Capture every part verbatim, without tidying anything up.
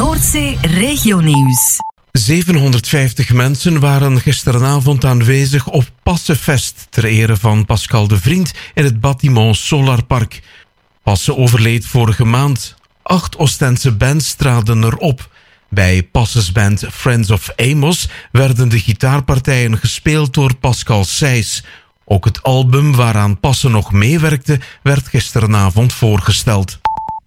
Noordzee Regionieuws. zevenhonderdvijftig mensen waren gisteravond aanwezig op Passenfest ter ere van Pascal de Vriend in het bâtiment Solarpark. Passen overleed vorige maand. Acht Oostense bands traden erop. Bij Passes band Friends of Amos werden de gitaarpartijen gespeeld door Pascal Seys. Ook het album waaraan Passen nog meewerkte werd gisteravond voorgesteld.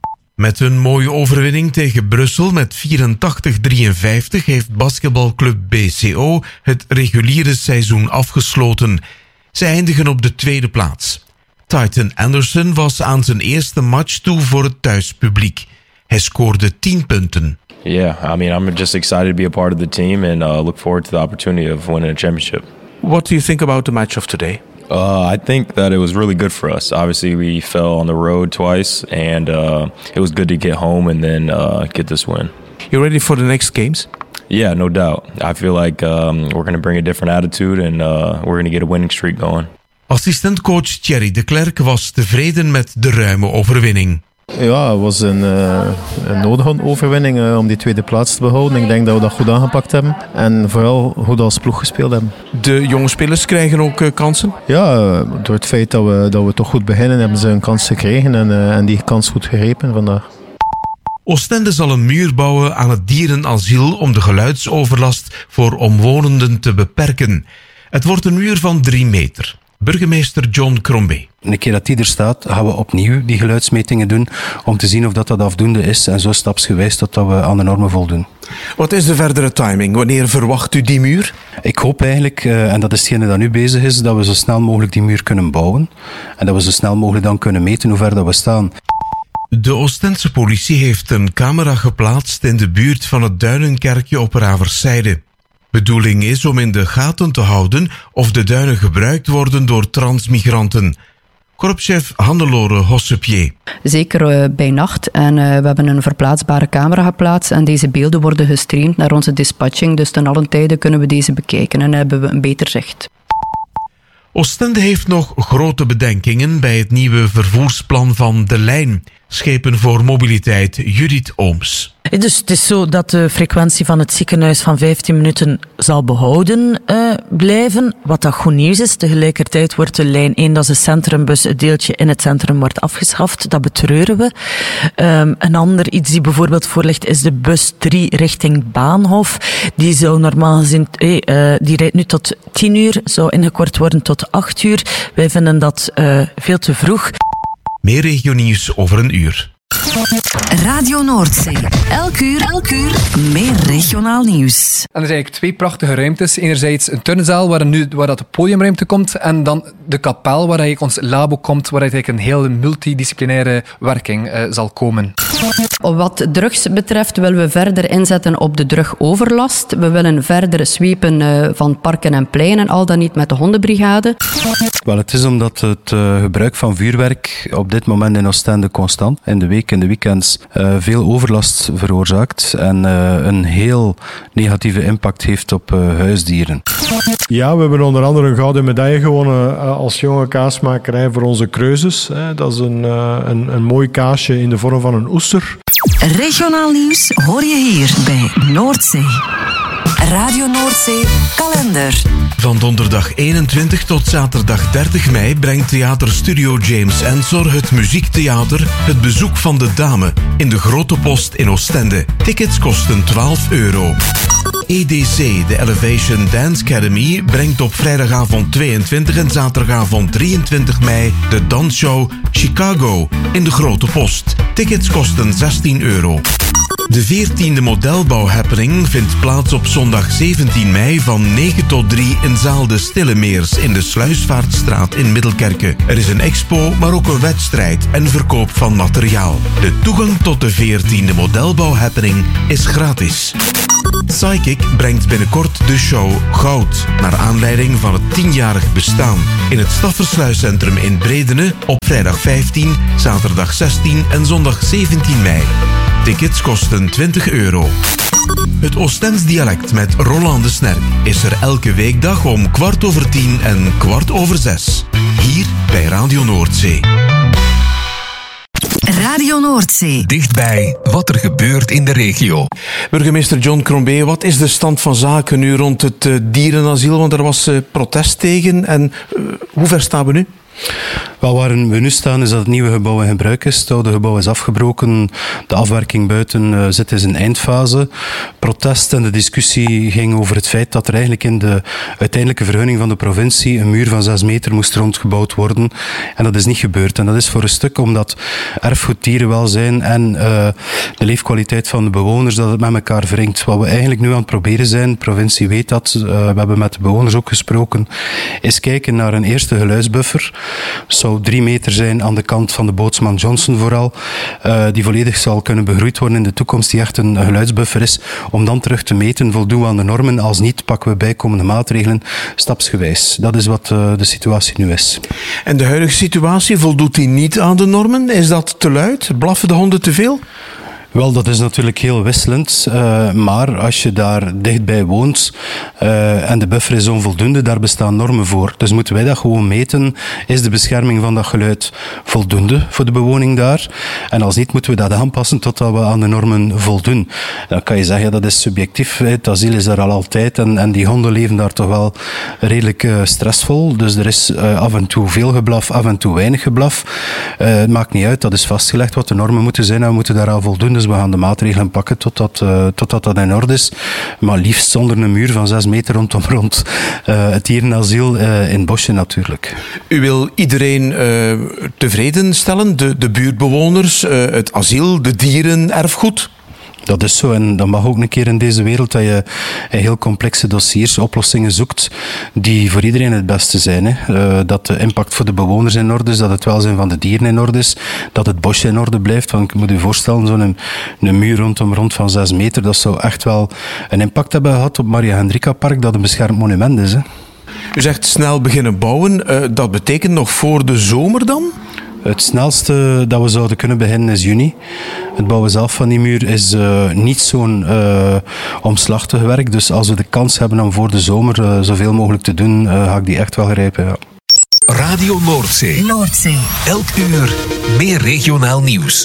Met een mooie overwinning tegen Brussel met vierentachtig drieënvijftig heeft basketbalclub B C O het reguliere seizoen afgesloten. Ze eindigen op de tweede plaats. Titan Anderson was aan zijn eerste match toe voor het thuispubliek. Hij scoorde tien punten. Yeah, I mean, I'm just excited to be a part of the team and uh, look forward to the opportunity of winning a championship. What do you think about the match of today? Uh, I think that it was really good for us. Obviously, we fell on the road twice, and uh, it was good to get home and then uh, get this win. You ready for the next games? Yeah, no doubt. I feel like um, we're going to bring a different attitude and uh, we're going to get a winning streak going. Assistentcoach Thierry de Klerk was tevreden met de ruime overwinning. Ja, het was een, uh, een nodige overwinning uh, om die tweede plaats te behouden. Ik denk dat we dat goed aangepakt hebben. En vooral goed als ploeg gespeeld hebben. De jonge spelers krijgen ook uh, kansen? Ja, uh, door het feit dat we, dat we toch goed beginnen, hebben ze een kans gekregen. En, uh, en die kans goed gegrepen vandaag. Oostende zal een muur bouwen aan het dierenasiel om de geluidsoverlast voor omwonenden te beperken. Het wordt een muur van drie meter. Burgemeester John Crombie. Een keer dat die er staat, gaan we opnieuw die geluidsmetingen doen om te zien of dat, dat afdoende is en zo stapsgewijs totdat we aan de normen voldoen. Wat is de verdere timing? Wanneer verwacht u die muur? Ik hoop eigenlijk, uh, en dat is hetgene dat nu bezig is, dat we zo snel mogelijk die muur kunnen bouwen en dat we zo snel mogelijk dan kunnen meten hoe ver dat we staan. De Oostense politie heeft een camera geplaatst in de buurt van het Duinenkerkje op Raverszijde. Bedoeling is om in de gaten te houden of de duinen gebruikt worden door transmigranten. Korpschef Hannelore Hossepier. Zeker uh, bij nacht. En uh, we hebben een verplaatsbare camera geplaatst. En deze beelden worden gestreamd naar onze dispatching. Dus ten allen tijde kunnen we deze bekijken en hebben we een beter zicht. Oostende heeft nog grote bedenkingen bij het nieuwe vervoersplan van De Lijn. Schepen voor mobiliteit, Judith Ooms. Dus het is zo dat de frequentie van het ziekenhuis van vijftien minuten zal behouden uh, blijven. Wat dat goed nieuws is. Tegelijkertijd wordt de lijn één, dat is een centrumbus, het deeltje in het centrum wordt afgeschaft. Dat betreuren we. Um, een ander iets die bijvoorbeeld voor ligt is de bus drie richting Baanhof. Die zou normaal gezien, eh, uh, die rijdt nu tot tien uur, zou ingekort worden tot acht uur. Wij vinden dat uh, veel te vroeg. Meer regionieuws over een uur. Radio Noordzee. Elk uur, elk uur meer regionaal nieuws. En er zijn eigenlijk twee prachtige ruimtes. Enerzijds een turnzaal waar, nu, waar dat de podiumruimte komt en dan de kapel waar eigenlijk ons labo komt, waar eigenlijk een heel multidisciplinaire werking uh, zal komen. Wat drugs betreft willen we verder inzetten op de drugoverlast. We willen verder sweepen uh, van parken en pleinen, al dan niet met de hondenbrigade. Wel, het is omdat het uh, gebruik van vuurwerk op dit moment in Oostende constant, in de week en de weekends, uh, veel overlast veroorzaakt en uh, een heel negatieve impact heeft op uh, huisdieren. Ja, we hebben onder andere een gouden medaille gewonnen uh, als jonge kaasmakerij voor onze Kreuses. Hè. Dat is een, uh, een, een mooi kaasje in de vorm van een oester. Regionaal nieuws hoor je hier bij Noordzee. Radio Noordzee kalender. Van donderdag eenentwintig tot zaterdag dertig mei brengt Theaterstudio James Ensor het muziektheater Het Bezoek van de Dame in de Grote Post in Oostende. Tickets kosten twaalf euro. E D C, de Elevation Dance Academy, brengt op vrijdagavond tweeëntwintig en zaterdagavond drieëntwintig mei de dansshow Chicago in de Grote Post. Tickets kosten zestien euro. De veertiende modelbouw-happening vindt plaats op zondag zeventien mei van negen tot drie in zaal De Stillemeers in de Sluisvaartstraat in Middelkerke. Er is een expo, maar ook een wedstrijd en verkoop van materiaal. De toegang tot de veertiende modelbouw-happening is gratis. Psychic brengt binnenkort de show Goud, naar aanleiding van het tienjarig bestaan. In het Staffersluiscentrum in Bredene op vrijdag vijftien, zaterdag zestien en zondag zeventien mei. Tickets kosten twintig euro. Het Oostends dialect met Roland de Snerk is er elke weekdag om kwart over tien en kwart over zes. Hier bij Radio Noordzee. Radio Noordzee. Dichtbij wat er gebeurt in de regio. Burgemeester John Crombie, wat is de stand van zaken nu rond het uh, dierenasiel? Want er was uh, protest tegen. En uh, hoe ver staan we nu? Wel, waar we nu staan is dat het nieuwe gebouw in gebruik is. Het oude gebouw is afgebroken. De afwerking buiten uh, zit in zijn eindfase. Protest en de discussie ging over het feit dat er eigenlijk in de uiteindelijke vergunning van de provincie een muur van zes meter moest rondgebouwd worden. En dat is niet gebeurd. En dat is voor een stuk omdat erfgoed, dierenwelzijn en uh, de leefkwaliteit van de bewoners, dat het met elkaar wringt. Wat we eigenlijk nu aan het proberen zijn, de provincie weet dat, uh, we hebben met de bewoners ook gesproken, is kijken naar een eerste geluidsbuffer. Zou drie meter zijn aan de kant van de bootsman Johnson vooral, uh, die volledig zal kunnen begroeid worden in de toekomst, die echt een geluidsbuffer is, om dan terug te meten, voldoen we aan de normen, als niet pakken we bijkomende maatregelen stapsgewijs. Dat is wat uh, de situatie nu is. En de huidige situatie, voldoet die niet aan de normen? Is dat te luid? Blaffen de honden te veel? Wel, dat is natuurlijk heel wisselend, uh, maar als je daar dichtbij woont uh, en de buffer is onvoldoende, daar bestaan normen voor. Dus moeten wij dat gewoon meten. Is de bescherming van dat geluid voldoende voor de bewoning daar? En als niet, moeten we dat aanpassen totdat we aan de normen voldoen. Dan kan je zeggen, ja, dat is subjectief. Het asiel is daar al altijd en, en die honden leven daar toch wel redelijk uh, stressvol. Dus er is uh, af en toe veel geblaf, af en toe weinig geblaf. Uh, het maakt niet uit, dat is vastgelegd wat de normen moeten zijn en we moeten daaraan voldoen. Dus we gaan de maatregelen pakken totdat, uh, totdat dat in orde is. Maar liefst zonder een muur van zes meter rondom rond uh, het dierenasiel uh, in Bosje natuurlijk. U wil iedereen uh, tevreden stellen? De, de buurtbewoners, uh, het asiel, de dieren, erfgoed? Dat is zo en dat mag ook een keer in deze wereld dat je in heel complexe dossiers oplossingen zoekt die voor iedereen het beste zijn. Hè. Uh, dat de impact voor de bewoners in orde is, dat het welzijn van de dieren in orde is, dat het bosje in orde blijft. Want ik moet je voorstellen, zo'n een, een muur rondom rond van zes meter, dat zou echt wel een impact hebben gehad op Maria Hendrika Park, dat een beschermd monument is. Hè. U zegt snel beginnen bouwen, uh, dat betekent nog voor de zomer dan? Het snelste dat we zouden kunnen beginnen is juni. Het bouwen zelf van die muur is uh, niet zo'n uh, omslachtig werk. Dus als we de kans hebben om voor de zomer uh, zoveel mogelijk te doen, uh, ga ik die echt wel grijpen. Ja. Radio Noordzee. Noordzee. Elk uur meer regionaal nieuws.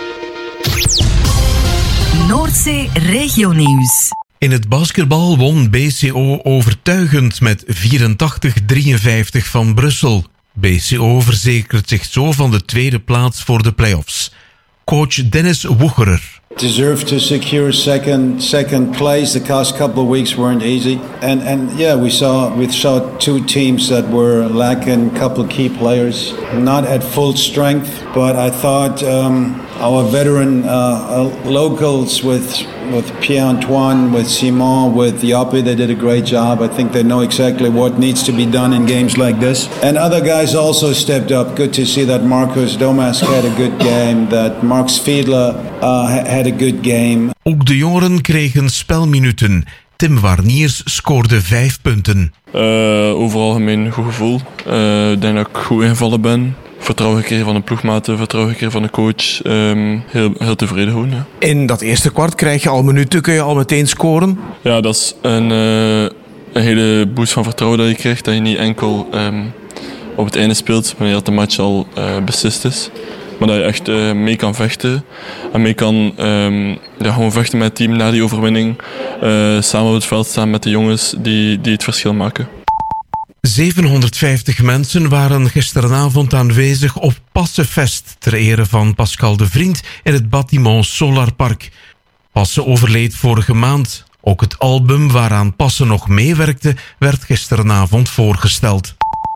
Noordzee regionieuws. In het basketbal won B C O overtuigend met vierentachtig drieënvijftig van Brussel. B C O verzekert zich zo van de tweede plaats voor de play-offs. Coach Dennis Woegerer. Deserve to secure second second place. The past couple of weeks weren't easy, and and yeah, we saw we saw two teams that were lacking a couple of key players, not at full strength. But I thought um, our veteran uh, locals with with Pierre-Antoine, with Simon, with Joppe, they did a great job. I think they know exactly what needs to be done in games like this. And other guys also stepped up. Good to see that Marcus Domask had a good game, that Mark Fiedler uh, had a good game. Ook de jongeren kregen spelminuten. Tim Warniers scoorde vijf punten. Uh, overal gemeen goed gevoel. Uh, ik denk dat ik goed ingevallen ben. Vertrouwen gekregen van de ploegmaten, vertrouwen gekregen van de coach. Um, heel, heel tevreden gewoon. Ja. In dat eerste kwart krijg je al minuten, kun je al meteen scoren? Ja, dat is een, uh, een hele boost van vertrouwen dat je krijgt. Dat je niet enkel um, op het einde speelt, wanneer dat de match al uh, beslist is. Maar dat je echt uh, mee kan vechten. En mee kan um, ja, gewoon vechten met het team na die overwinning. Uh, samen op het veld staan met de jongens die, die het verschil maken. zevenhonderdvijftig mensen waren gisteravond aanwezig op Passenfest ter ere van Pascal de Vriend in het bâtiment Solarpark. Passen overleed vorige maand. Ook het album waaraan Passen nog meewerkte werd gisteravond voorgesteld.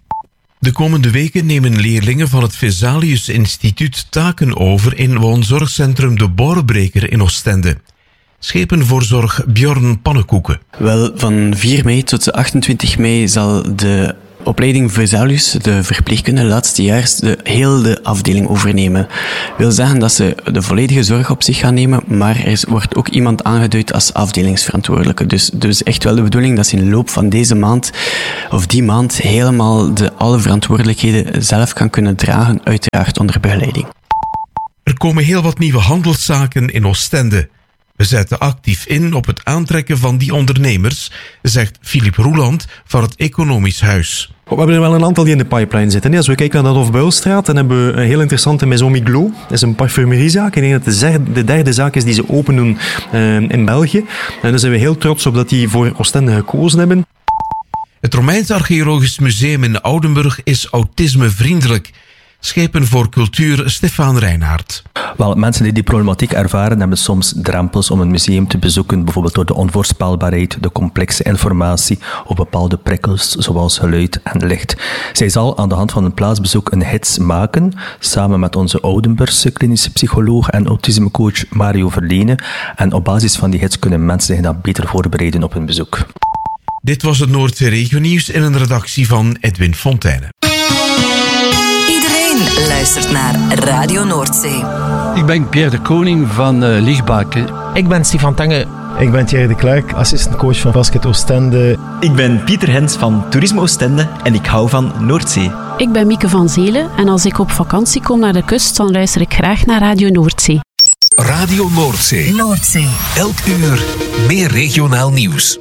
De komende weken nemen leerlingen van het Vesalius Instituut taken over in woonzorgcentrum De Borbreker in Oostende. Schepenvoorzorg Bjorn Pannenkoeken. Wel, van vier mei tot achtentwintig mei zal de opleiding Vesalius, de verpleegkunde laatstejaars, de hele afdeling overnemen. Dat wil zeggen dat ze de volledige zorg op zich gaan nemen, maar er wordt ook iemand aangeduid als afdelingsverantwoordelijke. Dus, dus echt wel de bedoeling dat ze in de loop van deze maand, of die maand, helemaal de alle verantwoordelijkheden zelf kan kunnen dragen, uiteraard onder begeleiding. Er komen heel wat nieuwe handelszaken in Oostende. We zetten actief in op het aantrekken van die ondernemers, zegt Philippe Roeland van het Economisch Huis. We hebben er wel een aantal die in de pipeline zitten. Als we kijken naar de Hofbuilstraat, dan hebben we een heel interessante Maison Miglos. Dat is een parfumeriezaak. Ik denk dat het de derde zaak is die ze open doen uh, in België. En daar zijn we heel trots op dat die voor Oostende gekozen hebben. Het Romeins Archeologisch Museum in Oudenburg is autismevriendelijk. Schepen voor Cultuur, Stefan Reinhardt. Wel, mensen die die problematiek ervaren hebben soms drempels om een museum te bezoeken, bijvoorbeeld door de onvoorspelbaarheid, de complexe informatie of bepaalde prikkels zoals geluid en licht. Zij zal aan de hand van een plaatsbezoek een hits maken, samen met onze Oudenburgse klinische psycholoog en autismecoach Mario Verlene. En op basis van die hits kunnen mensen zich dan beter voorbereiden op hun bezoek. Dit was het Noordzee Regionieuws in een redactie van Edwin Fontijne. Luistert naar Radio Noordzee. Ik ben Pierre de Koning van uh, Lichtbaken. Ik ben Stefan Tange. Ik ben Thierry de Klerk, assistentcoach van Basket Oostende. Ik ben Pieter Hens van Toerisme Oostende en ik hou van Noordzee. Ik ben Mieke van Zelen en als ik op vakantie kom naar de kust, dan luister ik graag naar Radio Noordzee. Radio Noordzee. Noordzee. Elk uur meer regionaal nieuws.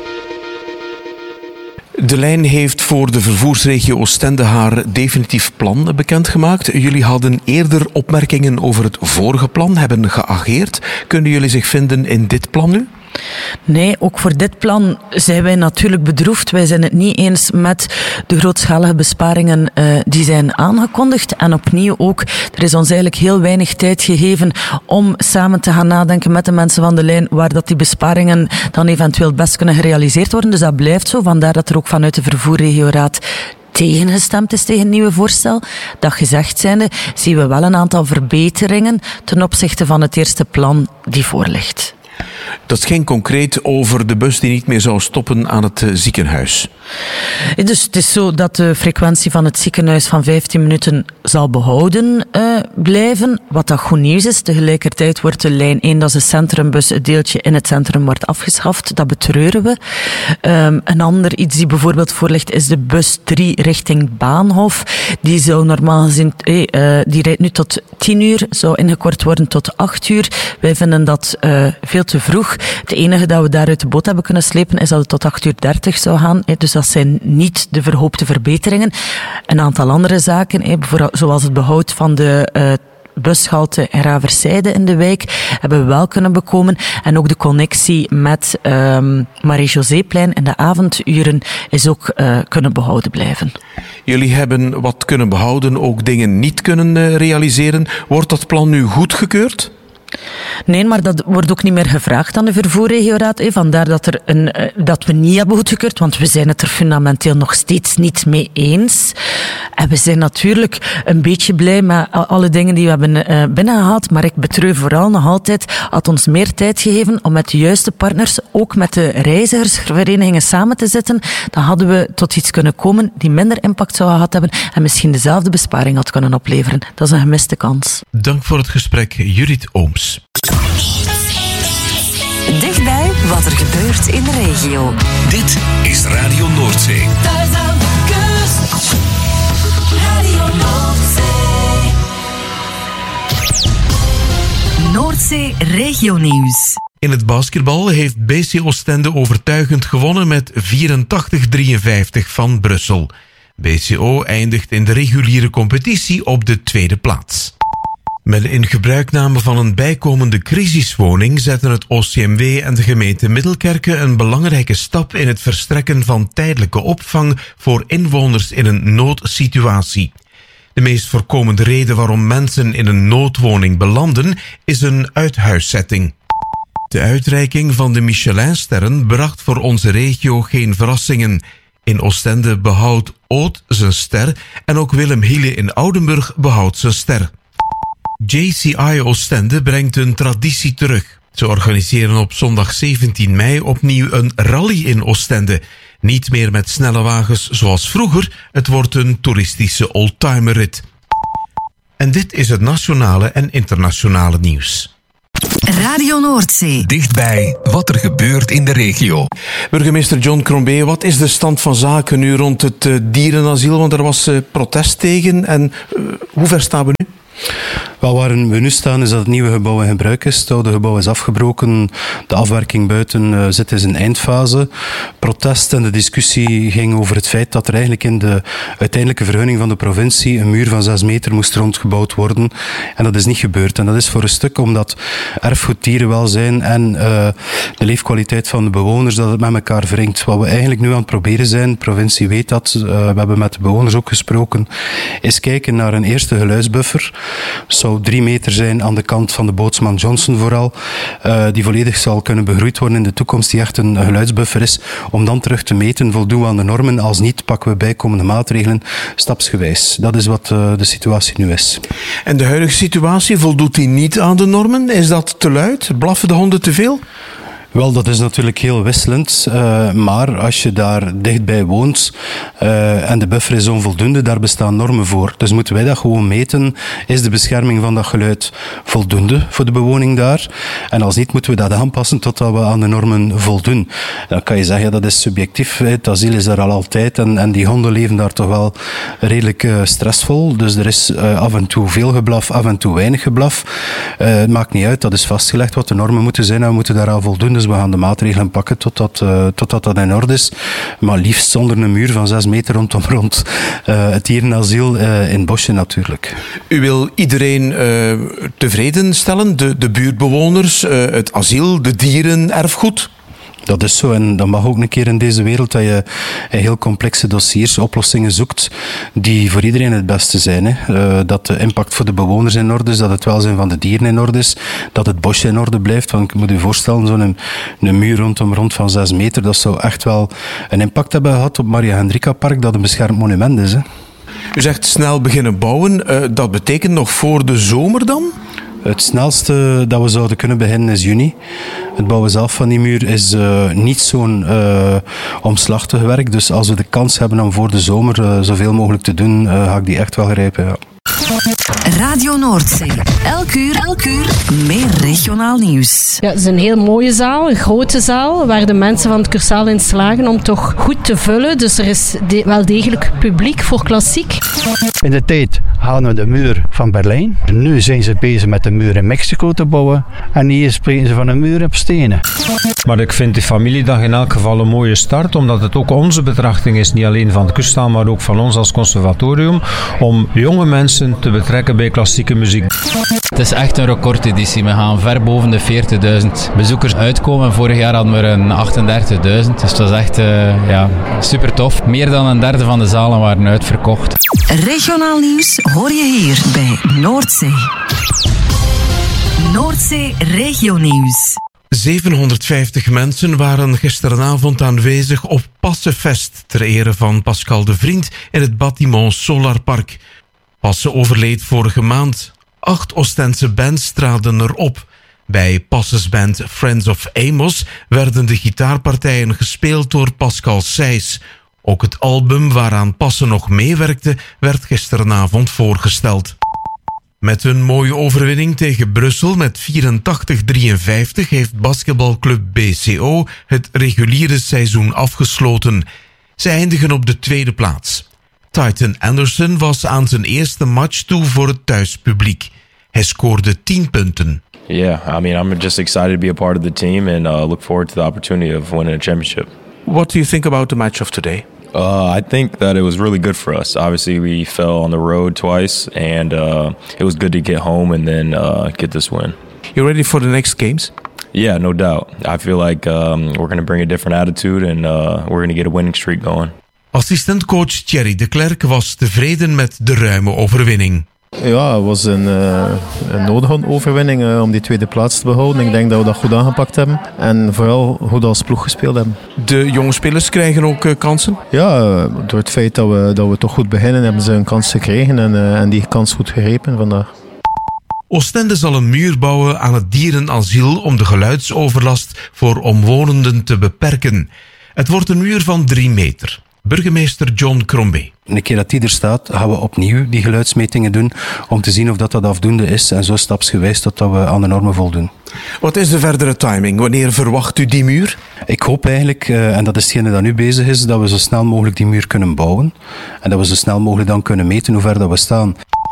De lijn heeft voor de vervoersregio Oostende haar definitief plan bekendgemaakt. Jullie hadden eerder opmerkingen over het vorige plan, hebben geageerd. Kunnen jullie zich vinden in dit plan nu? Nee, ook voor dit plan zijn wij natuurlijk bedroefd. Wij zijn het niet eens met de grootschalige besparingen uh, die zijn aangekondigd. En opnieuw ook, er is ons eigenlijk heel weinig tijd gegeven om samen te gaan nadenken met de mensen van de lijn waar dat die besparingen dan eventueel best kunnen gerealiseerd worden. Dus dat blijft zo. Vandaar dat er ook vanuit de vervoerregioraad tegengestemd is tegen het nieuwe voorstel. Dat gezegd zijnde, zien we wel een aantal verbeteringen ten opzichte van het eerste plan die voorligt. Dat ging concreet over de bus die niet meer zou stoppen aan het ziekenhuis. Dus het is zo dat de frequentie van het ziekenhuis van vijftien minuten zal behouden uh, blijven. Wat dat goed nieuws is. Tegelijkertijd wordt de lijn één, dat is de centrumbus, het deeltje in het centrum wordt afgeschaft. Dat betreuren we. Um, een ander iets die bijvoorbeeld voorligt is de bus drie richting Baanhof. Die zou normaal gezien, eh, uh, die rijdt nu tot tien uur, zou ingekort worden tot acht uur. Wij vinden dat uh, veel te vroeg. Het enige dat we daar uit de boot hebben kunnen slepen is dat het tot acht uur dertig zou gaan. Dus dat zijn niet de verhoopte verbeteringen. Een aantal andere zaken, zoals het behoud van de uh, bushalte in Raverzijde in de wijk, hebben we wel kunnen bekomen. En ook de connectie met um, Marie-Joséplein in de avonduren is ook uh, kunnen behouden blijven. Jullie hebben wat kunnen behouden, ook dingen niet kunnen uh, realiseren. Wordt dat plan nu goedgekeurd? Nee, maar dat wordt ook niet meer gevraagd aan de vervoerregioraad. Eh. Vandaar dat, er een, dat we niet hebben goedgekeurd, want we zijn het er fundamenteel nog steeds niet mee eens. En we zijn natuurlijk een beetje blij met alle dingen die we hebben uh, binnengehaald, maar ik betreur vooral nog altijd, had ons meer tijd gegeven om met de juiste partners, ook met de reizigersverenigingen samen te zitten. Dan hadden we tot iets kunnen komen die minder impact zou gehad hebben en misschien dezelfde besparing had kunnen opleveren. Dat is een gemiste kans. Dank voor het gesprek, Judith Ooms. Dichtbij wat er gebeurt in de regio. Dit is Radio Noordzee. Thuis aan de kust. Radio Noordzee. Noordzee Regionieuws. In het basketbal heeft B C Oostende overtuigend gewonnen met vierentachtig drieënvijftig van Brussel. B C O eindigt in de reguliere competitie op de tweede plaats. Met de ingebruikname van een bijkomende crisiswoning zetten het O C M W en de gemeente Middelkerke een belangrijke stap in het verstrekken van tijdelijke opvang voor inwoners in een noodsituatie. De meest voorkomende reden waarom mensen in een noodwoning belanden is een uithuiszetting. De uitreiking van de Michelinsterren bracht voor onze regio geen verrassingen. In Oostende behoudt Oud zijn ster en ook Willem Hiele in Oudenburg behoudt zijn ster. J C I Oostende brengt een traditie terug. Ze organiseren op zondag zeventien mei opnieuw een rally in Oostende. Niet meer met snelle wagens zoals vroeger, het wordt een toeristische oldtimerrit. En dit is het nationale en internationale nieuws. Radio Noordzee. Dichtbij wat er gebeurt in de regio. Burgemeester John Crombie, wat is de stand van zaken nu rond het uh, dierenasiel? Want er was uh, protest tegen. En uh, hoe ver staan we nu? Wel, waar we nu staan is dat het nieuwe gebouw in gebruik is. Het oude gebouw is afgebroken. De afwerking buiten uh, zit in zijn eindfase. Protest en de discussie ging over het feit dat er eigenlijk in de uiteindelijke vergunning van de provincie een muur van zes meter moest rondgebouwd worden. En dat is niet gebeurd. En dat is voor een stuk omdat erfgoed, dierenwelzijn en uh, de leefkwaliteit van de bewoners, dat het met elkaar wringt. Wat we eigenlijk nu aan het proberen zijn, de provincie weet dat, uh, we hebben met de bewoners ook gesproken, is kijken naar een eerste geluidsbuffer. Zou drie meter zijn aan de kant van de Bootsman Johnson vooral, uh, die volledig zal kunnen begroeid worden in de toekomst, die echt een geluidsbuffer is, om dan terug te meten, voldoen we aan de normen, als niet pakken we bijkomende maatregelen stapsgewijs. Dat is wat uh, de situatie nu is. En de huidige situatie, voldoet die niet aan de normen? Is dat te luid? Blaffen de honden te veel? Wel, dat is natuurlijk heel wisselend, uh, maar als je daar dichtbij woont uh, en de buffer is onvoldoende, daar bestaan normen voor. Dus moeten wij dat gewoon meten. Is de bescherming van dat geluid voldoende voor de bewoning daar? En als niet, moeten we dat aanpassen totdat we aan de normen voldoen. Dan kan je zeggen, ja, dat is subjectief. Het asiel is daar al altijd en, en die honden leven daar toch wel redelijk uh, stressvol. Dus er is uh, af en toe veel geblaf, af en toe weinig geblaf. Uh, het maakt niet uit, dat is vastgelegd wat de normen moeten zijn en we moeten daaraan voldoen. Dus we gaan de maatregelen pakken totdat, uh, totdat dat in orde is. Maar liefst zonder een muur van zes meter rondom rond uh, het dierenasiel uh, in Bosje natuurlijk. U wil iedereen uh, tevreden stellen? De, de buurtbewoners, uh, het asiel, de dieren, erfgoed? Dat is zo en dat mag ook een keer in deze wereld dat je in heel complexe dossiers oplossingen zoekt die voor iedereen het beste zijn. Hè. Uh, dat de impact voor de bewoners in orde is, dat het welzijn van de dieren in orde is, dat het bosje in orde blijft. Want ik moet je voorstellen, zo'n een, een muur rondom rond van zes meter, dat zou echt wel een impact hebben gehad op Maria Hendrika Park, dat een beschermd monument is. Hè. U zegt snel beginnen bouwen, uh, dat betekent nog voor de zomer dan? Het snelste dat we zouden kunnen beginnen is juni. Het bouwen zelf van die muur is uh, niet zo'n uh, omslachtig werk. Dus als we de kans hebben om voor de zomer uh, zoveel mogelijk te doen, uh, ga ik die echt wel grijpen. Ja. Radio Noordzee. Elk uur, elk uur meer regionaal nieuws. Ja, het is een heel mooie zaal, een grote zaal, waar de mensen van het Cursaal in slagen om toch goed te vullen. Dus er is de, wel degelijk publiek voor klassiek. In de tijd hadden we de muur van Berlijn. Nu zijn ze bezig met de muur in Mexico te bouwen. En hier spreken ze van een muur op stenen. Maar ik vind de familiedag in elk geval een mooie start, omdat het ook onze betrachting is, niet alleen van het Cursaal, maar ook van ons als conservatorium, om jonge mensen te betrekken bij klassieke muziek. Het is echt een recordeditie. We gaan ver boven de veertigduizend bezoekers uitkomen. Vorig jaar hadden we een achtendertigduizend. Dus dat is echt uh, ja, super tof. Meer dan een derde van de zalen waren uitverkocht. Regionaal nieuws hoor je hier bij Noordzee. Noordzee Regionieuws. zevenhonderdvijftig mensen waren gisteravond aanwezig op Passenfest ter ere van Pascal de Vriend in het bâtiment Solarpark. Passen overleed vorige maand. Acht Oostense bands traden erop. Bij Passes band Friends of Amos werden de gitaarpartijen gespeeld door Pascal Seys. Ook het album waaraan Passen nog meewerkte werd gisteravond voorgesteld. Met een mooie overwinning tegen Brussel met vierentachtig drieënvijftig heeft basketbalclub B C O het reguliere seizoen afgesloten. Zij eindigen op de tweede plaats. Titan Anderson was aan zijn eerste match toe voor het thuispubliek. Hij scoorde tien punten. Yeah, I mean, I'm just excited to be a part of the team and uh, look forward to the opportunity of winning a championship. What do you think about the match of today? Uh, I think that it was really good for us. Obviously, we fell on the road twice, and uh, it was good to get home and then uh, get this win. You ready for the next games? Yeah, no doubt. I feel like um, we're going to bring a different attitude and uh, we're going to get a winning streak going. Assistentcoach Thierry de Klerk was tevreden met de ruime overwinning. Ja, het was een, uh, een nodige overwinning uh, om die tweede plaats te behouden. Ik denk dat we dat goed aangepakt hebben. En vooral goed als ploeg gespeeld hebben. De jonge spelers krijgen ook uh, kansen? Ja, uh, door het feit dat we, dat we toch goed beginnen, hebben ze een kans gekregen. En, uh, en die kans goed gegrepen vandaag. Oostende zal een muur bouwen aan het dierenasiel om de geluidsoverlast voor omwonenden te beperken. Het wordt een muur van drie meter. Burgemeester John Crombie. Een keer dat die er staat, gaan we opnieuw die geluidsmetingen doen om te zien of dat, dat afdoende is en zo stapsgewijs totdat we aan de normen voldoen. Wat is de verdere timing? Wanneer verwacht u die muur? Ik hoop eigenlijk, uh, en dat is hetgene dat nu bezig is, dat we zo snel mogelijk die muur kunnen bouwen en dat we zo snel mogelijk dan kunnen meten hoe ver dat we staan.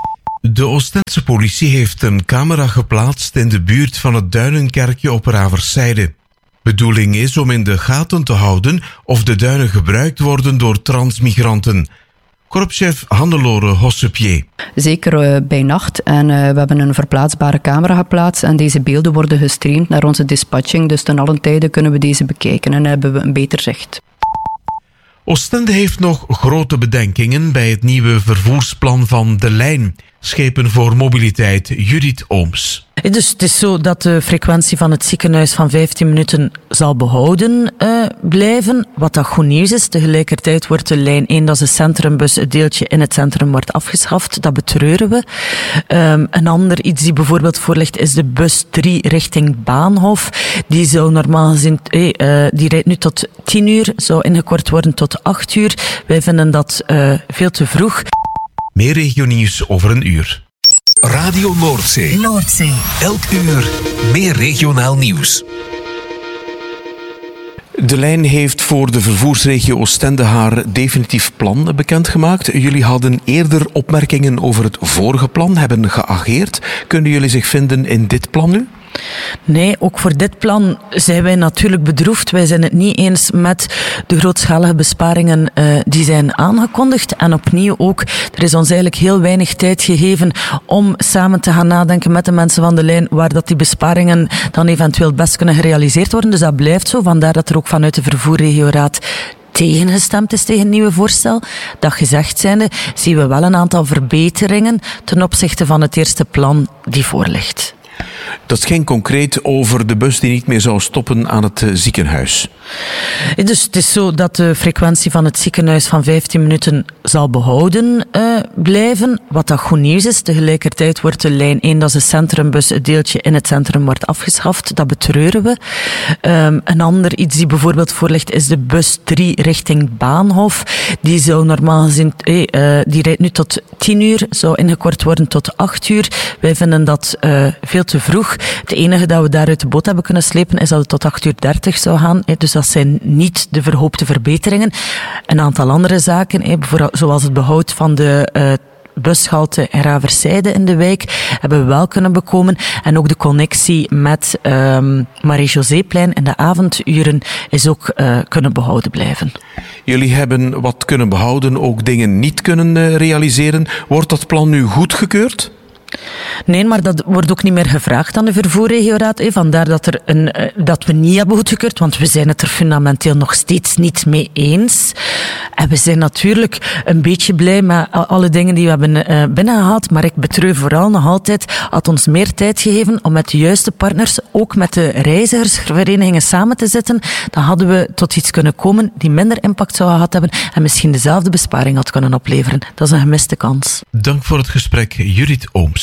De Oostense politie heeft een camera geplaatst in de buurt van het Duinenkerkje op Raverszijde. Bedoeling is om in de gaten te houden of de duinen gebruikt worden door transmigranten. Korpschef Hannelore Hossepier. Zeker uh, bij nacht. En uh, we hebben een verplaatsbare camera geplaatst. En deze beelden worden gestreamd naar onze dispatching. Dus ten allen tijde kunnen we deze bekijken en hebben we een beter zicht. Oostende heeft nog grote bedenkingen bij het nieuwe vervoersplan van De Lijn. Schepen voor mobiliteit, Judith Ooms. Dus het is zo dat de frequentie van het ziekenhuis van vijftien minuten zal behouden uh, blijven. Wat dat goed nieuws is. Tegelijkertijd wordt de lijn één, dat is de centrumbus, het deeltje in het centrum wordt afgeschaft. Dat betreuren we. Um, een ander iets die bijvoorbeeld voor ligt is de bus drie richting Baanhof. Die zou normaal gezien, eh, uh, die rijdt nu tot tien uur, zou ingekort worden tot acht uur. Wij vinden dat uh, veel te vroeg. Meer regionieuws over een uur. Radio Noordzee. Noordzee. Elk uur meer regionaal nieuws. De Lijn heeft voor de vervoersregio Oostende haar definitief plan bekendgemaakt. Jullie hadden eerder opmerkingen over het vorige plan, hebben geageerd. Kunnen jullie zich vinden in dit plan nu? Nee, ook voor dit plan zijn wij natuurlijk bedroefd. Wij zijn het niet eens met de grootschalige besparingen uh, die zijn aangekondigd. En opnieuw ook, er is ons eigenlijk heel weinig tijd gegeven om samen te gaan nadenken met de mensen van de lijn waar dat die besparingen dan eventueel best kunnen gerealiseerd worden. Dus dat blijft zo. Vandaar dat er ook vanuit de Vervoerregioraad tegengestemd is tegen het nieuwe voorstel. Dat gezegd zijnde, zien we wel een aantal verbeteringen ten opzichte van het eerste plan die voorligt. Dat ging concreet over de bus die niet meer zou stoppen aan het ziekenhuis. Dus het is zo dat de frequentie van het ziekenhuis van vijftien minuten zal behouden uh, blijven. Wat dat goed nieuws is. Tegelijkertijd wordt de lijn één, dat is de centrumbus, het deeltje in het centrum wordt afgeschaft. Dat betreuren we. Um, een ander iets die bijvoorbeeld voor ligt is de bus drie richting Baanhof. Die zou normaal gezien, eh, uh, die rijdt nu tot tien uur, zou ingekort worden tot acht uur. Wij vinden dat uh, veel te vroeg. Het enige dat we daar uit de boot hebben kunnen slepen is dat het tot acht uur dertig zou gaan. Dus dat zijn niet de verhoopte verbeteringen. Een aantal andere zaken, zoals het behoud van de uh, bushalte in Raverszijde in de wijk, hebben we wel kunnen bekomen. En ook de connectie met um, Marie-Joséplein in de avonduren is ook uh, kunnen behouden blijven. Jullie hebben wat kunnen behouden, ook dingen niet kunnen uh, realiseren. Wordt dat plan nu goedgekeurd? Nee, maar dat wordt ook niet meer gevraagd aan de Vervoerregioraad. Eh. Vandaar dat, er een, uh, dat we niet hebben goedgekeurd, want we zijn het er fundamenteel nog steeds niet mee eens. En we zijn natuurlijk een beetje blij met alle dingen die we hebben uh, binnengehaald, maar ik betreur vooral nog altijd, had ons meer tijd gegeven om met de juiste partners, ook met de reizigersverenigingen samen te zitten, dan hadden we tot iets kunnen komen die minder impact zou gehad hebben en misschien dezelfde besparing had kunnen opleveren. Dat is een gemiste kans. Dank voor het gesprek, Judith Ooms.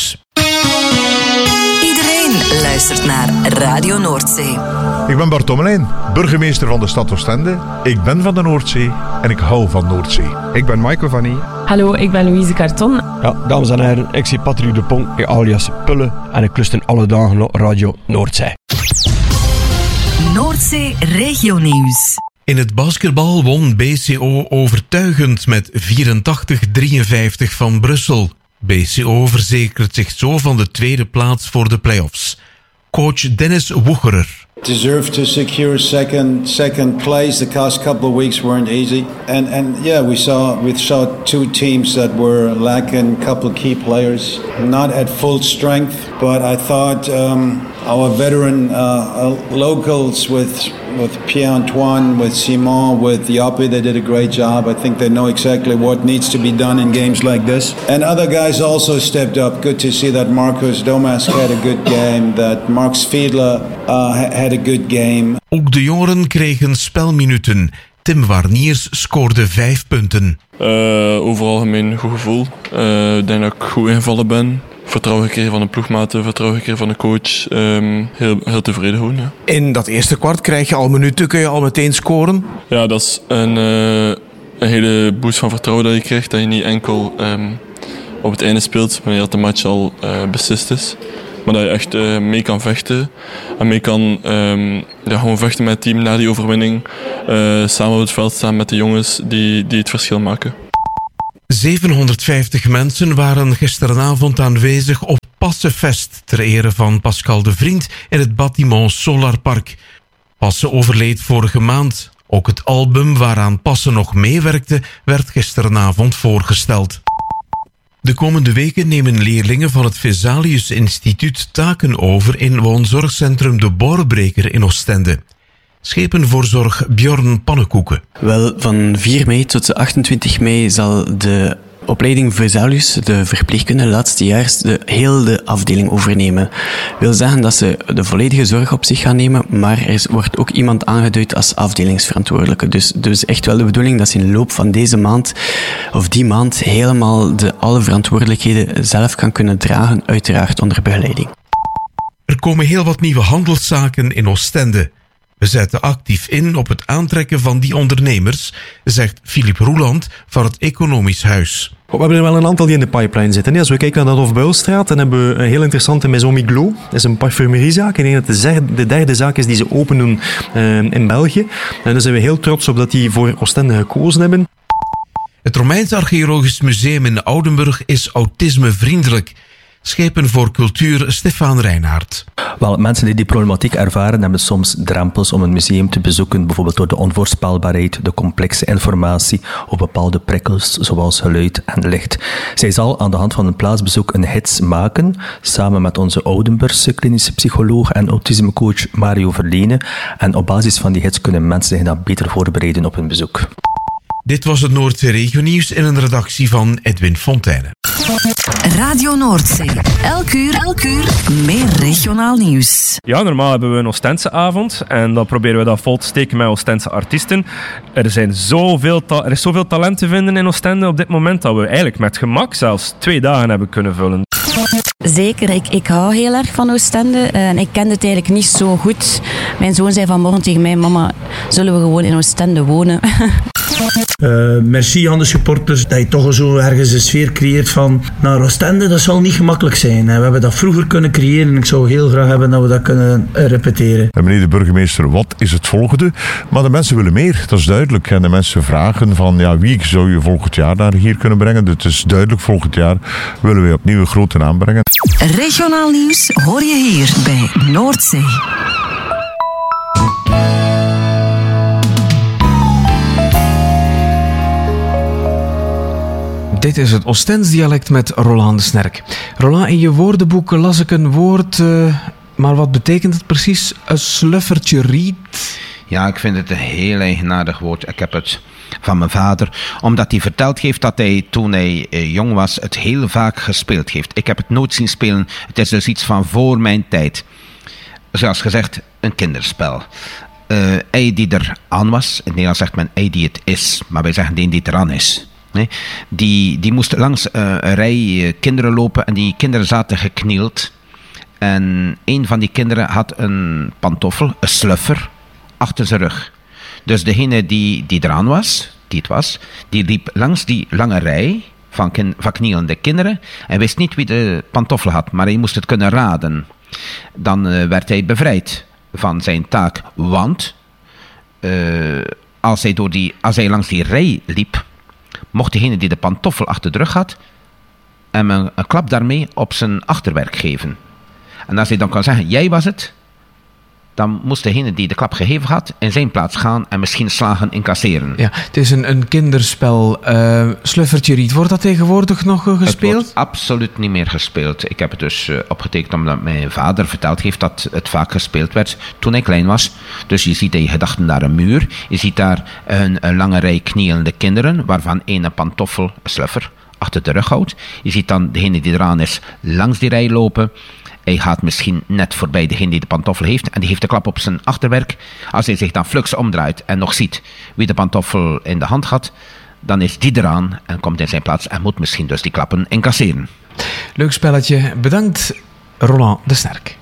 Iedereen luistert naar Radio Noordzee. Ik ben Bart Tommelijn, burgemeester van de stad Oostende. Ik ben van de Noordzee en ik hou van Noordzee. Ik ben Michael van Nie. Hallo, ik ben Louise Carton. Ja, dames en heren, ik zie Patrick de Pong, alias Pulle, en ik lust in alle dagen Radio Noordzee. Noordzee Regionieuws. In het basketbal won B C O overtuigend met vierentachtig drieënvijftig van Brussel. B C O verzekert zich zo van de tweede plaats voor de play-offs. Coach Dennis Woegerer. Deserved to secure second second place. The past couple of weeks weren't easy, and and yeah, we saw we saw two teams that were lacking a couple of key players, not at full strength. But I thought um, our veteran uh, locals with with Pierre Antoine, with Simon, with Joppe, they did a great job. I think they know exactly what needs to be done in games like this. And other guys also stepped up. Good to see that Marcus Domask had a good game. That Mark Fiedler uh, had a good game. Ook de jongeren kregen spelminuten. Tim Warniers scoorde vijf punten. Uh, overal gemeen goed gevoel. Uh, ik denk dat ik goed ingevallen ben. Vertrouwen gekregen van de ploegmaten, vertrouwen gekregen van de coach. Um, heel, heel tevreden gewoon, ja. In dat eerste kwart krijg je al minuten, kun je al meteen scoren? Ja, dat is een, uh, een hele boost van vertrouwen dat je krijgt. Dat je niet enkel um, op het einde speelt, wanneer de match al uh, beslist is. Maar dat je echt uh, mee kan vechten. En mee kan um, ja, gewoon vechten met het team na die overwinning. Uh, samen op het veld staan met de jongens die, die het verschil maken. zevenhonderdvijftig mensen waren gisteravond aanwezig op Passenfest ter ere van Pascal de Vriend in het Bâtiment Solar Park. Passen overleed vorige maand. Ook het album waaraan Passen nog meewerkte werd gisteravond voorgesteld. De komende weken nemen leerlingen van het Vesalius Instituut taken over in woonzorgcentrum De Borbreker in Oostende. Schepenvoorzorg Bjorn Pannenkoeken. Wel, van vier mei tot de achtentwintig mei zal de opleiding Vesalius, de verpleegkunde laatstejaars, de hele afdeling overnemen. Wil zeggen dat ze de volledige zorg op zich gaan nemen, maar er wordt ook iemand aangeduid als afdelingsverantwoordelijke. Dus, dus echt wel de bedoeling dat ze in de loop van deze maand, of die maand, helemaal de alle verantwoordelijkheden zelf kan kunnen dragen, uiteraard onder begeleiding. Er komen heel wat nieuwe handelszaken in Oostende. We zetten actief in op het aantrekken van die ondernemers, zegt Philip Roeland van het Economisch Huis. We hebben er wel een aantal die in de pipeline zitten. Als we kijken naar de Hofbuilstraat, dan hebben we een heel interessante Maison Miglos. Dat is een parfumeriezaak. Ik denk dat het de derde zaak is die ze open doen uh, in België. En daar zijn we heel trots op dat die voor Oostende gekozen hebben. Het Romeins Archeologisch Museum in Oudenburg is autismevriendelijk. Schepen voor cultuur Stefan Reinhardt. Wel, mensen die die problematiek ervaren hebben soms drempels om een museum te bezoeken, bijvoorbeeld door de onvoorspelbaarheid, de complexe informatie of bepaalde prikkels zoals geluid en licht. Zij zal aan de hand van een plaatsbezoek een gids maken, samen met onze Oudenburgse klinische psycholoog en autismecoach Mario Verlene. En op basis van die gids kunnen mensen zich dan beter voorbereiden op hun bezoek. Dit was het Noordzee Regionieuws in een redactie van Edwin Fontijnen. Radio Noordzee. Elk uur, elk uur meer regionaal nieuws. Ja, normaal hebben we een Oostendse avond en dan proberen we dat vol te steken met Oostendse artiesten. Er, zijn zoveel ta- er is zoveel talent te vinden in Oostende op dit moment dat we eigenlijk met gemak zelfs twee dagen hebben kunnen vullen. Zeker, ik, ik hou heel erg van Oostende en ik kende het eigenlijk niet zo goed. Mijn zoon zei vanmorgen tegen mij, mama, zullen we gewoon in Oostende wonen? Uh, merci aan de supporters dat je toch zo ergens een sfeer creëert van naar Oostende, dat zal niet gemakkelijk zijn. We hebben dat vroeger kunnen creëren en ik zou heel graag hebben dat we dat kunnen repeteren. En meneer de burgemeester, wat is het volgende? Maar de mensen willen meer, dat is duidelijk. En de mensen vragen van, ja, wie zou je volgend jaar naar hier kunnen brengen? Het is duidelijk, volgend jaar willen we opnieuw een grote naam brengen. Regionaal nieuws hoor je hier bij Noordzee. Dit is het Oostends dialect met Roland de Snerk. Roland, in je woordenboek las ik een woord, uh, maar wat betekent het precies? Een sluffertje riet? Ja, ik vind het een heel eigenaardig woord. Ik heb het van mijn vader, omdat hij verteld heeft dat hij toen hij uh, jong was het heel vaak gespeeld heeft. Ik heb het nooit zien spelen. Het is dus iets van voor mijn tijd. Zoals gezegd, een kinderspel. Uh, hij die er aan was, in Nederland zegt men hij die het is, maar wij zeggen die die er aan is. Nee, die, die moest langs uh, een rij uh, kinderen lopen en die kinderen zaten geknield. En een van die kinderen had een pantoffel, een sluffer, achter zijn rug. Dus degene die, die eraan was, die het was, die liep langs die lange rij van, kin, van knielende kinderen en wist niet wie de pantoffel had, maar hij moest het kunnen raden. Dan uh, werd hij bevrijd van zijn taak, want uh, als, hij door die, als hij langs die rij liep, mocht degene die de pantoffel achter de rug had hem een, een klap daarmee op zijn achterwerk geven. En als hij dan kan zeggen, jij was het, dan moest degene die de klap gegeven had in zijn plaats gaan en misschien slagen incasseren. Ja, het is een, een kinderspel. Uh, Sluffertje riet, wordt dat tegenwoordig nog uh, gespeeld? Het wordt absoluut niet meer gespeeld. Ik heb het dus uh, opgetekend omdat mijn vader verteld heeft dat het vaak gespeeld werd toen hij klein was. Dus je ziet in je gedachten daar een muur. Je ziet daar een, een lange rij knielende kinderen, waarvan één een pantoffel, een sluffer, achter de rug houdt. Je ziet dan degene die eraan is langs die rij lopen. Hij gaat misschien net voorbij degene die de pantoffel heeft en die heeft de klap op zijn achterwerk. Als hij zich dan fluks omdraait en nog ziet wie de pantoffel in de hand had, dan is die eraan en komt in zijn plaats en moet misschien dus die klappen incasseren. Leuk spelletje. Bedankt, Roland de Snerk.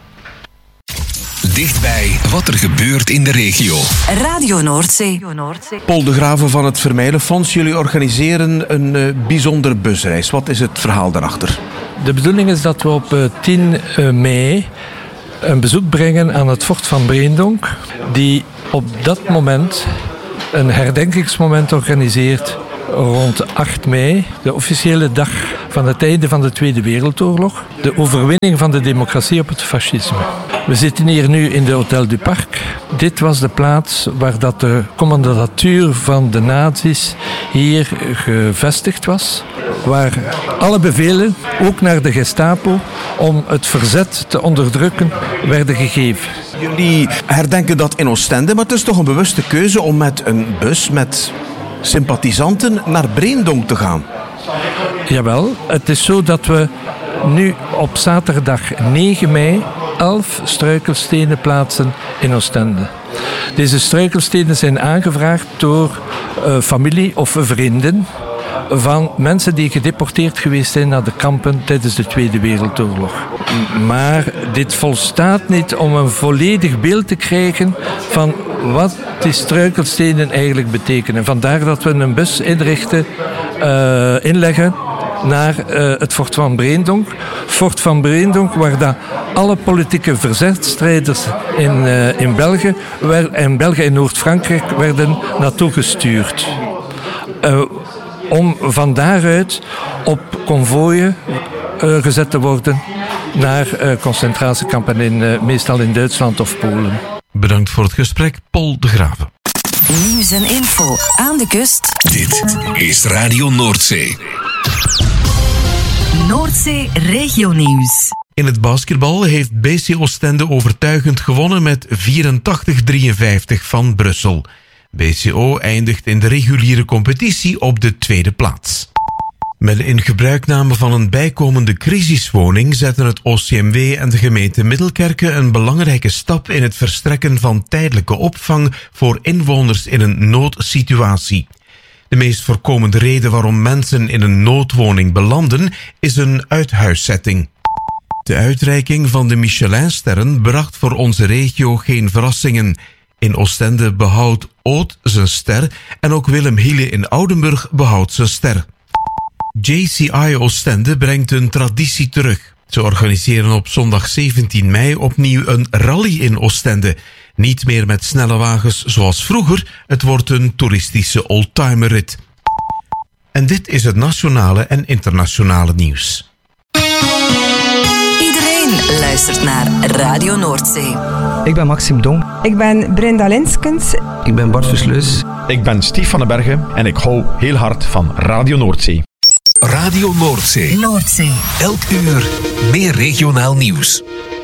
Dichtbij wat er gebeurt in de regio. Radio Noordzee. Paul de Graven van het Vermijlenfonds, jullie organiseren een uh, bijzondere busreis. Wat is het verhaal daarachter? De bedoeling is dat we op uh, tien mei een bezoek brengen aan het fort van Breendonk, die op dat moment een herdenkingsmoment organiseert rond acht mei, de officiële dag van het einde van de Tweede Wereldoorlog, de overwinning van de democratie op het fascisme. We zitten hier nu in de Hotel du Parc. Dit was de plaats waar dat de commandatuur van de nazi's hier gevestigd was, waar alle bevelen, ook naar de Gestapo, om het verzet te onderdrukken, werden gegeven. Jullie herdenken dat in Oostende, maar het is toch een bewuste keuze om met een bus met sympathisanten naar Breendonk te gaan? Jawel, het is zo dat we nu op zaterdag negen mei elf struikelstenen plaatsen in Oostende. Deze struikelstenen zijn aangevraagd door uh, familie of vrienden van mensen die gedeporteerd geweest zijn naar de kampen tijdens de Tweede Wereldoorlog. Maar dit volstaat niet om een volledig beeld te krijgen van wat die struikelstenen eigenlijk betekenen. Vandaar dat we een bus inrichten, uh, inleggen naar uh, het Fort van Breendonk. Fort van Breendonk, waar dat alle politieke verzetstrijders in, uh, in België en België en Noord-Frankrijk werden naartoe gestuurd. Uh, om van daaruit op konvooien uh, gezet te worden naar uh, concentratiekampen, in, uh, meestal in Duitsland of Polen. Bedankt voor het gesprek, Paul de Graven. Nieuws en info aan de kust. Dit is Radio Noordzee. Noordzee Regionieuws. In het basketbal heeft B C Oostende overtuigend gewonnen met vierentachtig drieënvijftig van Brussel. B C O eindigt in de reguliere competitie op de tweede plaats. Met de ingebruikname van een bijkomende crisiswoning zetten het O C M W en de gemeente Middelkerke een belangrijke stap in het verstrekken van tijdelijke opvang voor inwoners in een noodsituatie. De meest voorkomende reden waarom mensen in een noodwoning belanden is een uithuiszetting. De uitreiking van de Michelinsterren bracht voor onze regio geen verrassingen. In Oostende behoudt Oud zijn ster en ook Willem Hiele in Oudenburg behoudt zijn ster. J C I Oostende brengt een traditie terug. Ze organiseren op zondag zeventien mei opnieuw een rally in Oostende. Niet meer met snelle wagens zoals vroeger, het wordt een toeristische oldtimerrit. En dit is het nationale en internationale nieuws. Iedereen luistert naar Radio Noordzee. Ik ben Maxime Dong. Ik ben Brenda Linskens. Ik ben Bart Versluis. Ik ben Stief van den Bergen en ik hou heel hard van Radio Noordzee. Radio Noordzee. Noordzee. Elk uur meer regionaal nieuws.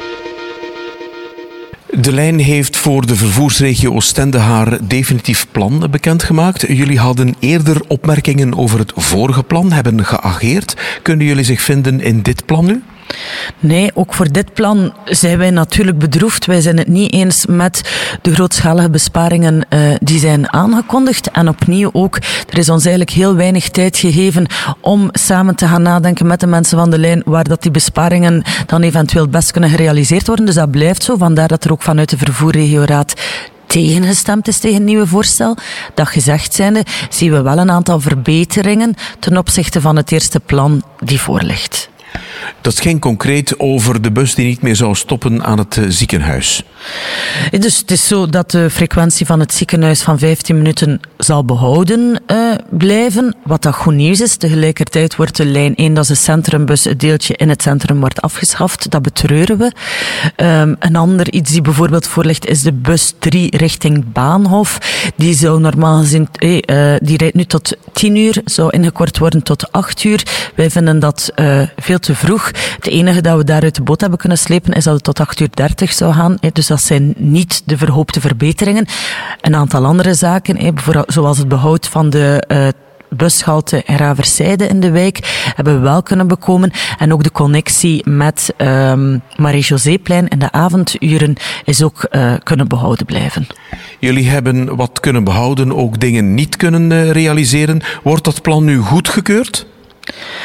De lijn heeft voor de vervoersregio Oostende haar definitief plan bekendgemaakt. Jullie hadden eerder opmerkingen over het vorige plan, hebben geageerd. Kunnen jullie zich vinden in dit plan nu? Nee, ook voor dit plan zijn wij natuurlijk bedroefd. Wij zijn het niet eens met de grootschalige besparingen uh, die zijn aangekondigd. En opnieuw ook, er is ons eigenlijk heel weinig tijd gegeven om samen te gaan nadenken met de mensen van de lijn waar dat die besparingen dan eventueel best kunnen gerealiseerd worden. Dus dat blijft zo. Vandaar dat er ook vanuit de Vervoerregioraad tegengestemd is tegen het nieuwe voorstel. Dat gezegd zijnde, zien we wel een aantal verbeteringen ten opzichte van het eerste plan die voorligt. Dat ging concreet over de bus die niet meer zou stoppen aan het ziekenhuis. Dus het is zo dat de frequentie van het ziekenhuis van vijftien minuten zal behouden uh, blijven. Wat dat goed nieuws is. Tegelijkertijd wordt de lijn één, dat is de centrumbus, het deeltje in het centrum wordt afgeschaft. Dat betreuren we. Um, een ander iets die bijvoorbeeld voorligt is de bus drie richting Baanhof. Die zou normaal gezien, hey, uh, die rijdt nu tot tien uur, zou ingekort worden tot acht uur. Wij vinden dat uh, veel te vroeg. Het enige dat we daar uit de boot hebben kunnen slepen is dat het tot acht uur dertig zou gaan. Dus dat zijn niet de verhoopte verbeteringen. Een aantal andere zaken, bijvoorbeeld zoals het behoud van de uh, bushalte in Raverzijde in de wijk, hebben we wel kunnen bekomen. En ook de connectie met um, Marie-Joséplein in de avonduren is ook uh, kunnen behouden blijven. Jullie hebben wat kunnen behouden, ook dingen niet kunnen uh, realiseren. Wordt dat plan nu goedgekeurd?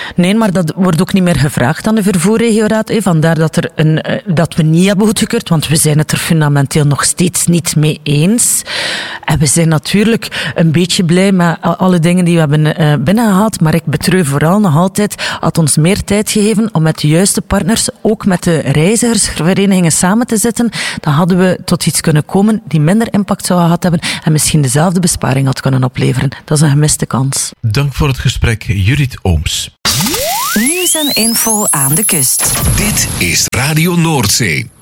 Nee, maar dat wordt ook niet meer gevraagd aan de vervoerregioraad. Hè. Vandaar dat, er een, dat we niet hebben goedgekeurd, want we zijn het er fundamenteel nog steeds niet mee eens. En we zijn natuurlijk een beetje blij met alle dingen die we hebben uh, binnengehaald, maar ik betreur vooral nog altijd, had ons meer tijd gegeven om met de juiste partners, ook met de reizigersverenigingen samen te zitten, dan hadden we tot iets kunnen komen die minder impact zou gehad hebben en misschien dezelfde besparing had kunnen opleveren. Dat is een gemiste kans. Dank voor het gesprek, Judith Ooms. Nieuws en info aan de kust. Dit is Radio Noordzee.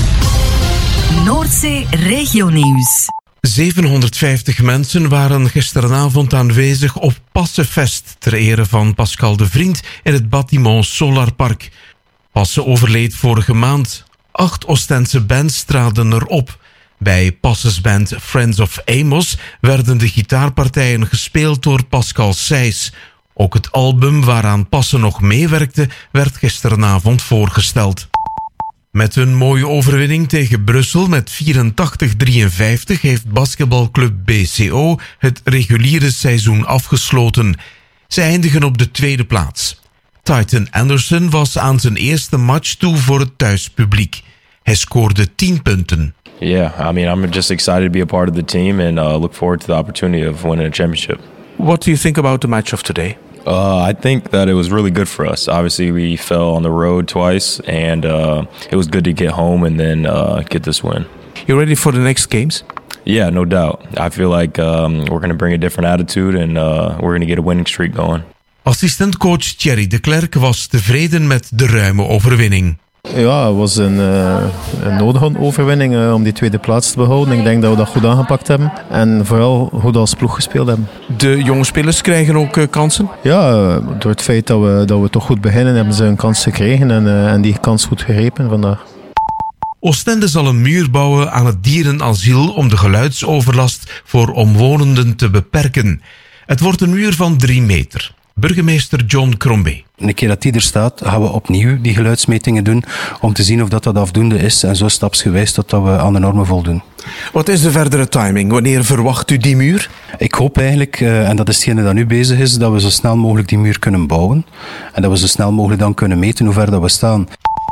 Noordzee Regionieuws. zevenhonderdvijftig mensen waren gisteravond aanwezig op Passenfest ter ere van Pascal de Vriend in het Bâtiment Solar Park. Passen overleed vorige maand. Acht Oostense bands traden erop. Bij Passes band Friends of Amos werden de gitaarpartijen gespeeld door Pascal Seys. Ook het album waaraan Passen nog meewerkte werd gisteravond voorgesteld. Met een mooie overwinning tegen Brussel met vierentachtig drieënvijftig heeft basketbalclub B C O het reguliere seizoen afgesloten. Ze eindigen op de tweede plaats. Titan Anderson was aan zijn eerste match toe voor het thuispubliek. Hij scoorde tien punten. Yeah, I mean, I'm just excited to be a part of the team and uh, look forward to the opportunity of winning a championship. What do you think about the match of today? Uh, I think that it was really good for us. Obviously, we fell on the road twice, and uh, it was good to get home and then uh, get this win. You ready for the next games? Yeah, no doubt. I feel like um, we're going to bring a different attitude and uh, we're going to get a winning streak going. Assistentcoach Thierry de Klerk was tevreden met de ruime overwinning. Ja, het was een, uh, een nodige overwinning uh, om die tweede plaats te behouden. Ik denk dat we dat goed aangepakt hebben. En vooral goed als ploeg gespeeld hebben. De jonge spelers krijgen ook uh, kansen? Ja, uh, door het feit dat we, dat we toch goed beginnen, hebben ze een kans gekregen. En, uh, en die kans goed gegrepen vandaag. Oostende zal een muur bouwen aan het dierenasiel om de geluidsoverlast voor omwonenden te beperken. Het wordt een muur van drie meter. Burgemeester John Crombie. Een keer dat die er staat, gaan we opnieuw die geluidsmetingen doen om te zien of dat, dat afdoende is en zo stapsgewijs totdat we aan de normen voldoen. Wat is de verdere timing? Wanneer verwacht u die muur? Ik hoop eigenlijk, en dat is hetgene dat nu bezig is, dat we zo snel mogelijk die muur kunnen bouwen en dat we zo snel mogelijk dan kunnen meten hoe ver dat we staan.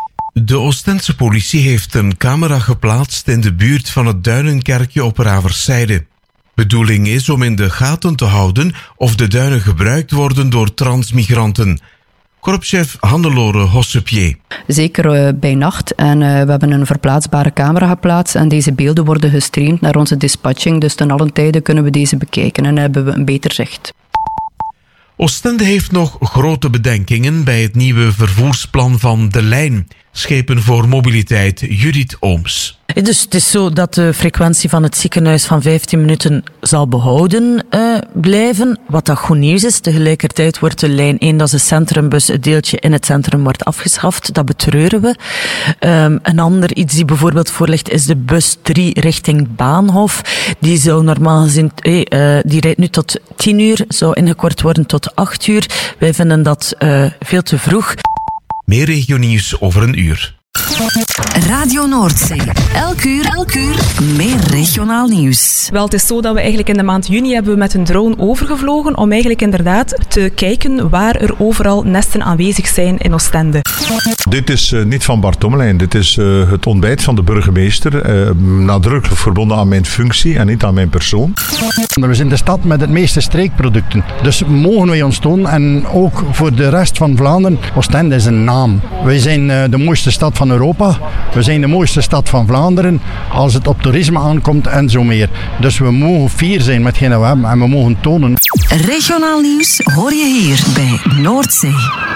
De Oostense politie heeft een camera geplaatst in de buurt van het Duinenkerkje op Raverszijde. Bedoeling is om in de gaten te houden of de duinen gebruikt worden door transmigranten. Korpschef Hannelore Hossepier. Zeker uh, bij nacht. En uh, we hebben een verplaatsbare camera geplaatst en deze beelden worden gestreamd naar onze dispatching. Dus ten allen tijde kunnen we deze bekijken en hebben we een beter zicht. Oostende heeft nog grote bedenkingen bij het nieuwe vervoersplan van De Lijn. Schepen voor mobiliteit, Judith Ooms. Dus het is zo dat de frequentie van het ziekenhuis van vijftien minuten zal behouden uh, blijven. Wat dat goed nieuws is. Tegelijkertijd wordt de lijn één, dat is de centrumbus, het deeltje in het centrum wordt afgeschaft. Dat betreuren we. Um, een ander iets die bijvoorbeeld voor ligt is de bus drie richting Baanhof. Die zou normaal gezien, hey, uh, die rijdt nu tot tien uur, zou ingekort worden tot acht uur. Wij vinden dat uh, veel te vroeg. Meer regionieuws over een uur. Radio Noordzee. Elk uur, elk uur meer regionaal nieuws. Wel, het is zo dat we eigenlijk in de maand juni hebben we met een drone overgevlogen om eigenlijk inderdaad te kijken waar er overal nesten aanwezig zijn in Oostende. Dit is uh, niet van Bart Tommelijn. Dit is uh, het ontbijt van de burgemeester. Uh, nadrukkelijk verbonden aan mijn functie en niet aan mijn persoon. We zijn de stad met het meeste streekproducten. Dus mogen wij ons tonen. En ook voor de rest van Vlaanderen. Oostende is een naam. Wij zijn uh, de mooiste stad van Europa. We zijn de mooiste stad van Vlaanderen. Als het op toerisme aankomt en zo meer. Dus we mogen fier zijn met hetgeen we hebben. En we mogen tonen. Regionaal nieuws hoor je hier bij Noordzee.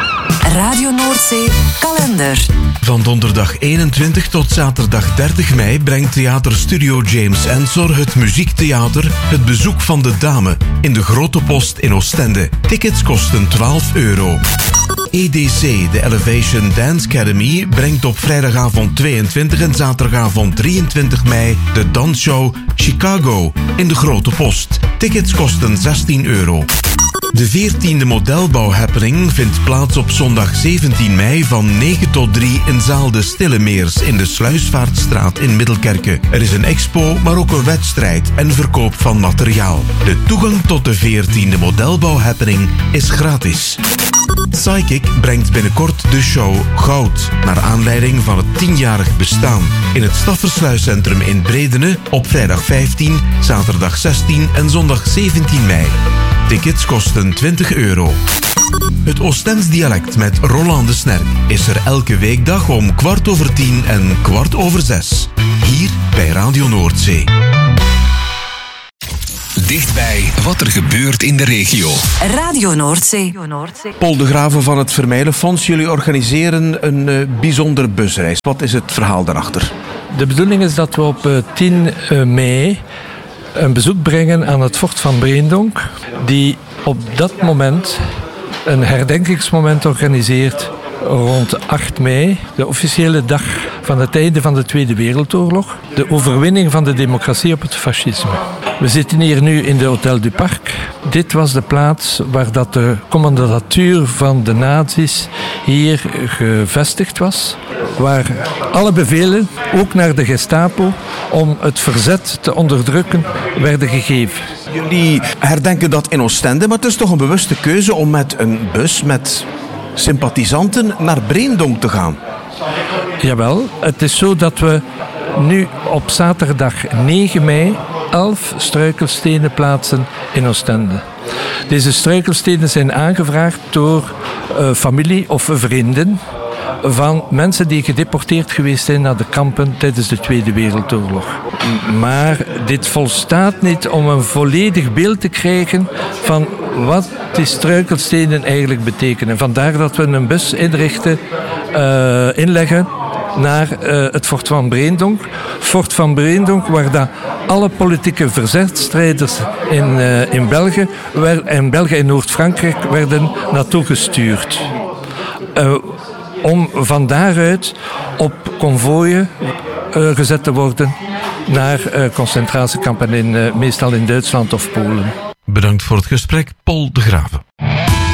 Radio Noordzee kalender. Van donderdag eenentwintig tot zaterdag dertig mei brengt Theater Studio James Ensor het muziektheater Het Bezoek van de Dame in de Grote Post in Oostende. Tickets kosten twaalf euro. E D C, de Elevation Dance Academy, brengt op vrijdagavond tweeëntwintig en zaterdagavond drieëntwintig mei de dansshow Chicago in de Grote Post. Tickets kosten zestien euro. De veertiende modelbouw-happening vindt plaats op zondag zeventien mei van negen tot drie in zaal De Stillemeers in de Sluisvaartstraat in Middelkerke. Er is een expo, maar ook een wedstrijd en verkoop van materiaal. De toegang tot de veertiende modelbouw-happening is gratis. Psychic brengt binnenkort de show Goud, naar aanleiding van het tienjarig bestaan. In het Staffersluiscentrum in Bredene op vrijdag vijftien, zaterdag zestien en zondag zeventien mei. Tickets kosten twintig euro. Het Oostends dialect met Roland de Snerk is er elke weekdag om kwart over tien en kwart over zes. Hier bij Radio Noordzee. Dichtbij wat er gebeurt in de regio. Radio Noordzee. Paul de Graven van het Vermijdenfonds, jullie organiseren een uh, bijzondere busreis. Wat is het verhaal daarachter? De bedoeling is dat we op uh, tien mei een bezoek brengen aan het fort van Breendonk, die op dat moment een herdenkingsmoment organiseert rond acht mei, de officiële dag van het einde van de Tweede Wereldoorlog, de overwinning van de democratie op het fascisme. We zitten hier nu in de Hotel du Parc. Dit was de plaats waar dat de commandatuur van de nazi's hier gevestigd was, waar alle bevelen, ook naar de Gestapo, om het verzet te onderdrukken, werden gegeven. Jullie herdenken dat in Oostende, maar het is toch een bewuste keuze om met een bus met sympathisanten naar Breendonk te gaan? Jawel, het is zo dat we nu op zaterdag negen mei elf struikelstenen plaatsen in Oostende. Deze struikelstenen zijn aangevraagd door uh, familie of vrienden van mensen die gedeporteerd geweest zijn naar de kampen tijdens de Tweede Wereldoorlog. Maar dit volstaat niet om een volledig beeld te krijgen van wat die struikelstenen eigenlijk betekenen. Vandaar dat we een bus inrichten, uh, inleggen naar uh, het fort van Breendonk. Fort van Breendonk, waar dat alle politieke verzetstrijders in, uh, in België en België en Noord-Frankrijk werden naartoe gestuurd. Uh, om van daaruit op konvooien uh, gezet te worden naar uh, concentratiekampen, in, uh, meestal in Duitsland of Polen. Bedankt voor het gesprek, Paul de Graven.